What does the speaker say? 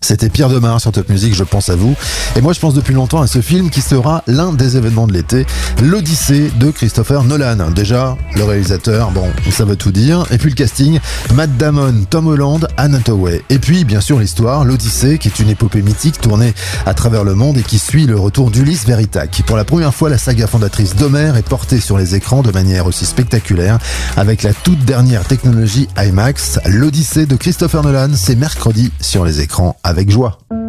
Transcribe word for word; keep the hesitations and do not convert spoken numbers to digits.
C'était Pierre Demar sur Top Music, je pense à vous. Et moi je pense depuis longtemps à ce film qui sera l'un des événements de l'été, l'Odyssée de Christopher Nolan. Déjà, le réalisateur, bon, ça veut tout dire. Et puis le casting, Matt Damon, Tom Holland, Anne Hathaway. Et puis bien sûr l'histoire, l'Odyssée, qui est une épopée mythique tournée à travers le monde et qui suit le retour d'Ulysse Veritac. Pour la première fois, la saga fondatrice d'Homère est portée sur les écrans de manière aussi spectaculaire avec la toute dernière technologie IMAX. L'Odyssée de Christopher Nolan, c'est mercredi sur les écrans avec joie.